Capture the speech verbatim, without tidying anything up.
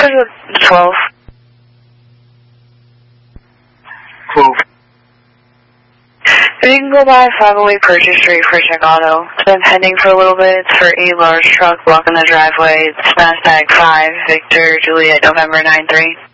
to the twelve. twelve. If you can go by five oh eight Purchase Street for check auto. It's been pending for a little bit. It's for a large truck blocking the driveway. It's Smash Tag five, Victor, Juliet, November nine three.